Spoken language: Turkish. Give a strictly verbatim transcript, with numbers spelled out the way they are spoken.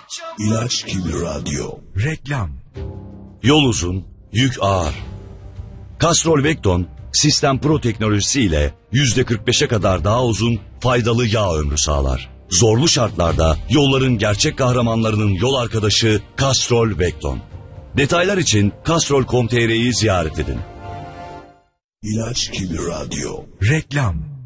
İlaç gibi radyo. Reklam. Yol uzun, yük ağır. Castrol Vecton, Sistem Pro teknolojisi ile yüzde kırk beşe kadar daha uzun, faydalı yağ ömrü sağlar. Zorlu şartlarda yolların gerçek kahramanlarının yol arkadaşı Castrol Vecton. Detaylar için castrol nokta com nokta tr'yi ziyaret edin. İlaç gibi radyo. Reklam.